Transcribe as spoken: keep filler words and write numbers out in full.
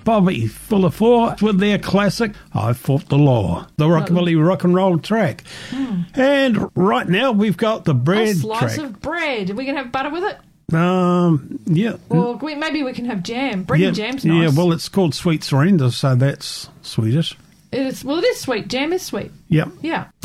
Bobby Fuller Four with their classic, I Fought the Law, the rockabilly rock and roll track. Hmm. And right now we've got the bread A slice track. of bread. Are we going to have butter with it? Um, yeah. Or we, maybe we can have jam. Bread yeah, and jam's nice. Yeah, well, it's called Sweet Surrender, so that's Swedish. It is, well, it is sweet. Jam is sweet. Yep. Yeah.